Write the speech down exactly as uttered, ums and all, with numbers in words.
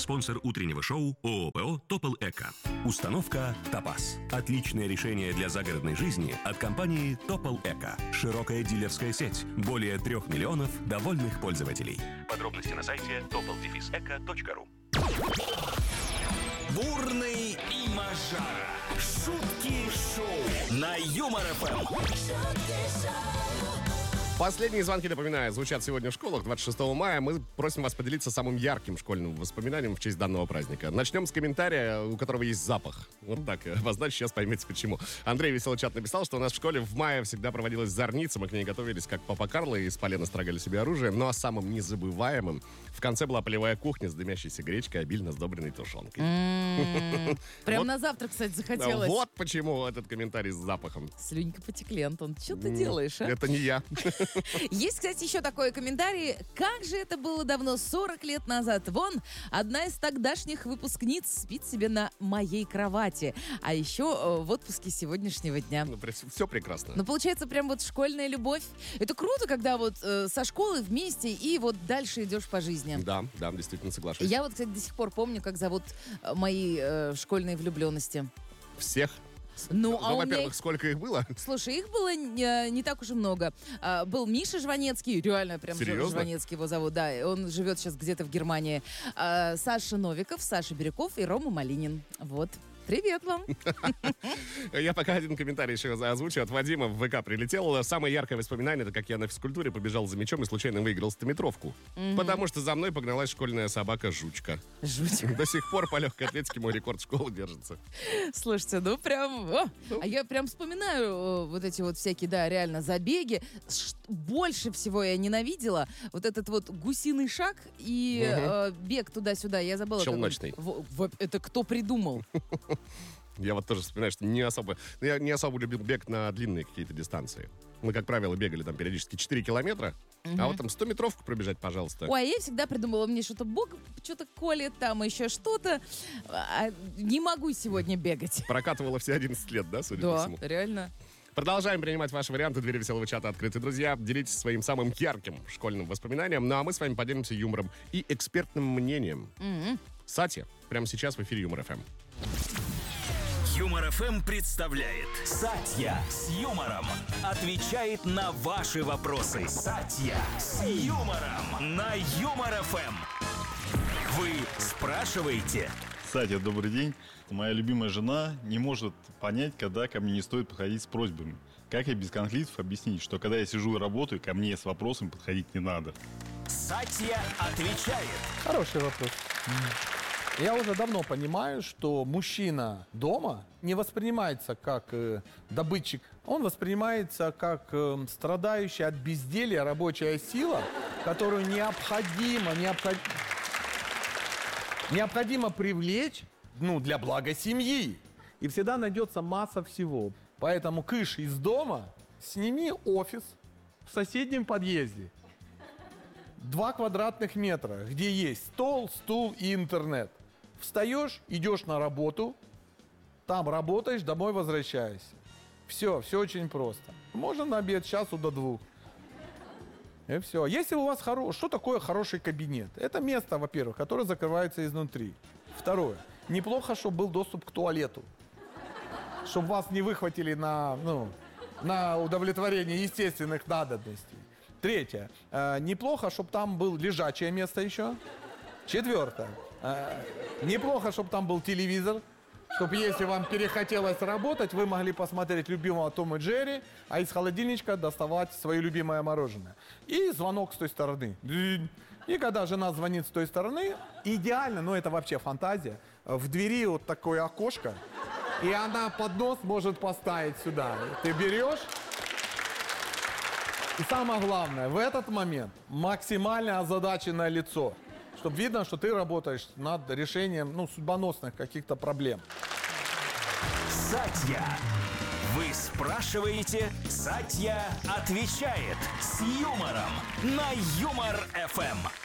Спонсор утреннего шоу ООО ПО «Топол Эко». Установка «Топаз». Отличное решение для загородной жизни от компании «Топол Эко». Широкая дилерская сеть. Более трех миллионов довольных пользователей. Подробности на сайте топол эко точка ру. Бурный и Мажара. Шутки шоу на Юмор ФМ. Последние звонки, напоминаю, звучат сегодня в школах двадцать шестого мая. Мы просим вас поделиться самым ярким школьным воспоминанием в честь данного праздника. Начнем с комментария, у которого есть запах. Вот так, обозначь, сейчас поймете почему. Андрей Веселый Чат написал, что у нас в школе в мае всегда проводилась зорница. Мы к ней готовились, как папа Карло, и из полена строгали себе оружие. Ну а самым незабываемым в конце была полевая кухня с дымящейся гречкой, обильно сдобренной тушенкой. Прям на завтрак, кстати, захотелось. Вот почему этот комментарий с запахом. Слюнька потекли, Антон. Что ты делаешь, а? Это не я. Есть, кстати, еще такой комментарий. Как же это было давно, сорок лет назад. Вон, одна из тогдашних выпускниц спит себе на моей кровати. А еще э, в отпуске сегодняшнего дня. Ну, все прекрасно. Ну, получается, прям вот школьная любовь. Это круто, когда вот э, со школы вместе и вот дальше идешь по жизни. Да, да, действительно соглашусь. Я вот, кстати, до сих пор помню, как зовут э, мои э, школьные влюбленности. Всех? Ну, Ну, а у во-первых, меня... сколько их было? Слушай, их было не, не так уж и много. А, был Миша Жванецкий, реально прям Серьезно? Жванецкий его зовут, да, он живет сейчас где-то в Германии. А, Саша Новиков, Саша Бирюков и Рома Малинин. Вот. Привет вам. Я пока один комментарий еще озвучу. От Вадима в ВК прилетел. Самое яркое воспоминание — это как я на физкультуре побежал за мячом и случайно выиграл стометровку. Mm-hmm. Потому что за мной погналась школьная собака Жучка. Жучка. До сих пор по легкой атлетике мой рекорд школы держится. Слушайте, ну прям... О, а я прям вспоминаю о, вот эти вот всякие, да, реально забеги. Ш- больше всего я ненавидела вот этот вот гусиный шаг и mm-hmm. э, бег туда-сюда. Я забыла. Челночный. В, в, это кто придумал? Я вот тоже вспоминаю, что не особо... Я не особо любил бег на длинные какие-то дистанции. Мы, как правило, бегали там периодически четыре километра, угу. А вот там сто-метровку пробежать, пожалуйста. Ой, я всегда придумала, мне что-то Бог что-то колет, там еще что-то. А, не могу сегодня бегать. Прокатывала все одиннадцать лет, да, судя да, по всему? Да, реально. Продолжаем принимать ваши варианты. Двери Веселого Чата открыты, друзья. Делитесь своим самым ярким школьным воспоминанием. Ну а мы с вами поделимся юмором и экспертным мнением. Mm-hmm. Сатья, прямо сейчас в эфире Юмор ФМ. Юмор ФМ представляет Сатья с юмором. Отвечает на ваши вопросы. Сатья с юмором на Юмор ФМ. Вы спрашиваете? Сатья, добрый день. Моя любимая жена не может понять, когда ко мне не стоит подходить с просьбами. Как ей без конфликтов объяснить, что когда я сижу и работаю, ко мне с вопросом подходить не надо? Сатья отвечает. Хороший вопрос. Я уже давно понимаю, что мужчина дома не воспринимается как э, добытчик. Он воспринимается как э, страдающая от безделья рабочая сила, которую необходимо, необход... необходимо привлечь, ну, для блага семьи. И всегда найдется масса всего. Поэтому кыш из дома, сними офис в соседнем подъезде. Два квадратных метра, где есть стол, стул и интернет. Встаешь, идешь на работу, там работаешь, домой возвращаешься. Все, все очень просто. Можно на обед с часу до двух. И все. Если у вас хоро... Что такое хороший кабинет? Это место, во-первых, которое закрывается изнутри. Второе. Неплохо, чтобы был доступ к туалету. Чтобы вас не выхватили на, ну, на удовлетворение естественных надобностей. Третье. Э, неплохо, чтобы там было лежачее место еще. Четвертое. Э, неплохо, чтобы там был телевизор. Чтобы если вам перехотелось работать, вы могли посмотреть любимого Тома и Джерри, а из холодильничка доставать свое любимое мороженое. И звонок с той стороны. И когда жена звонит с той стороны, идеально, но это вообще фантазия, в двери вот такое окошко, и она поднос может поставить сюда. Ты берешь. И самое главное, в этот момент максимально озадаченное лицо, чтобы видно, что ты работаешь над решением, ну, судьбоносных каких-то проблем. Сатья. Вы спрашиваете, Сатья отвечает с юмором на Юмор ФМ.